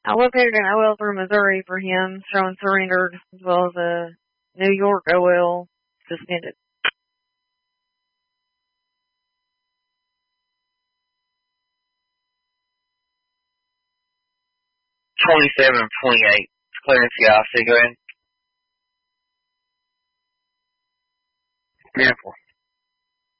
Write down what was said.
I located an OL through Missouri for him, showing surrendered, as well as a New York OL suspended. 27-28. Clearance the IC, go ahead. Beautiful.